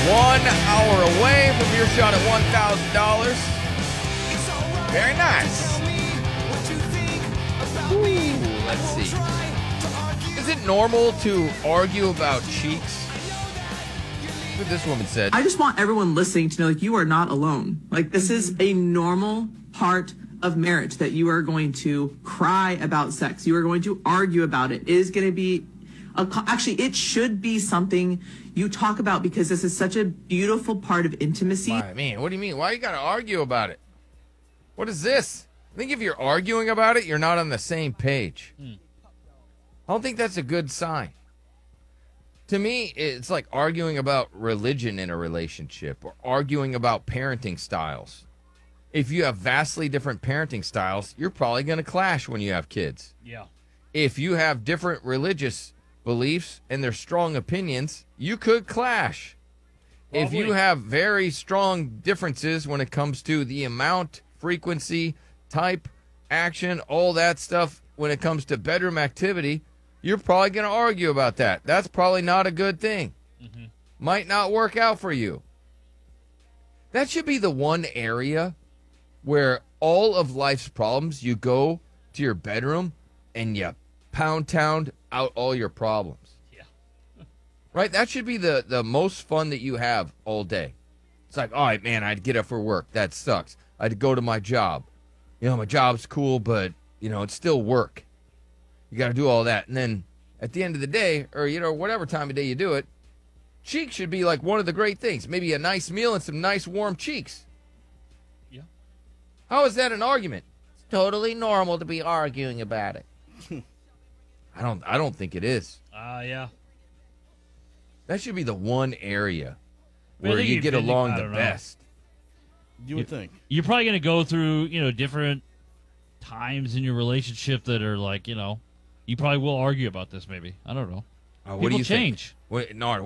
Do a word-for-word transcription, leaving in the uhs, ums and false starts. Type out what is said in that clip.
One hour away from your shot at one thousand dollars. Very nice. Ooh, let's see. Is it normal to argue about cheeks? That's what this woman said. I just want everyone listening to know, like, you are not alone. Like, this is a normal part of marriage, that you are going to cry about sex. You are going to argue about it. It is going to be, a, actually, it should be something you talk about, because this is such a beautiful part of intimacy. I mean, what do you mean? Why you got to argue about it? What is this? I think if you're arguing about it, you're not on the same page. Hmm. I don't think that's a good sign. To me, it's like arguing about religion in a relationship, or arguing about parenting styles. If you have vastly different parenting styles, you're probably going to clash when you have kids. Yeah. If you have different religious beliefs and their strong opinions, you could clash. Probably. If you have very strong differences when it comes to the amount, frequency, type, action, all that stuff, when it comes to bedroom activity, you're probably going to argue about that. That's probably not a good thing. Mm-hmm. Might not work out for you. That should be the one area where all of life's problems, you go to your bedroom and you pound town out all your problems. Yeah. Right? That should be the, the most fun that you have all day. It's like, all right, man, I'd get up for work. That sucks. I'd go to my job. You know, my job's cool, but, you know, it's still work. You got to do all that. And then at the end of the day, or, you know, whatever time of day you do it, cheeks should be like one of the great things. Maybe a nice meal and some nice warm cheeks. Yeah. How is that an argument? It's totally normal to be arguing about it. I don't I don't think it is. Uh, yeah. That should be the one area I mean, where you get think- along I the don't know. best. You would think. You're probably going to go through, you know, different times in your relationship that are like, you know, you probably will argue about this maybe. I don't know. Uh, what People do you change. think? What, Nard,